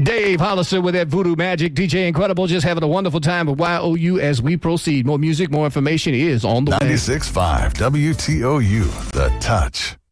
Dave Hollister with that voodoo magic. DJ Incredible just having a wonderful time with YOU as we proceed. More music, more information is on the way. 96.5 WTOU, The Touch.